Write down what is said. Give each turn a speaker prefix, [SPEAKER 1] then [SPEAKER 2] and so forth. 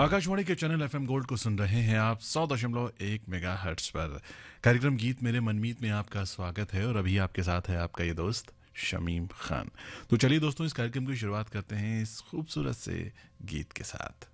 [SPEAKER 1] आकाशवाणी के channel FM gold को सुन रहे हैं आप 100.1 मेगा हर्ट्स पर। कार्यक्रम गीत मेरे मनमीत में आपका स्वागत है और अभी आपके साथ है आपका ये दोस्त शमीम खान। तो चलिए दोस्तों, इस कार्यक्रम की शुरुआत करते हैं इस खूबसूरत से गीत के साथ।